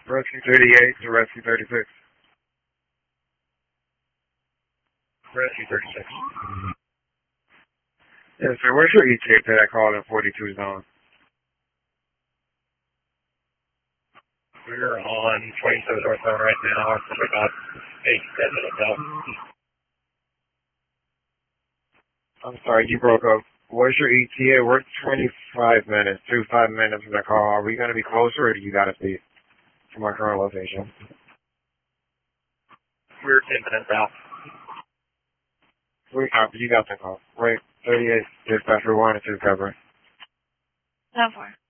Rescue 38 to Rescue 36. Rescue 36. Yes, sir. Where's your ETA that I called in 42 zone? We're on 27 northbound right now. It's about 8-10 minutes out. I'm sorry, you broke up. Where's your ETA? We're 25 minutes, 5 minutes from the call. Are we going to be closer, or do you got to be from our current location? We're 10 minutes out. We copy. You got the call. Wait, 38, dispatcher 1 and 2 covering. 10-4.